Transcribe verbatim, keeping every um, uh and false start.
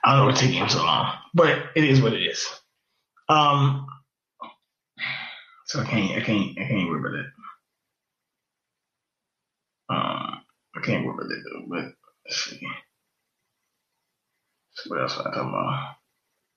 I don't know what's taking him so long, but it is what it is. Um, so I can't, I can't, I can't worry about it. Um, I can't worry about it though. But let's see. So what else am I talking about?